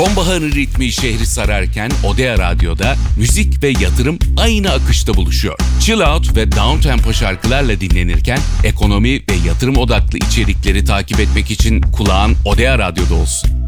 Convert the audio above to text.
Sonbaharın ritmi şehri sararken Odea Radyo'da müzik ve yatırım aynı akışta buluşuyor. Chill out ve downtempo şarkılarla dinlenirken ekonomi ve yatırım odaklı içerikleri takip etmek için kulağın Odea Radyo'da olsun.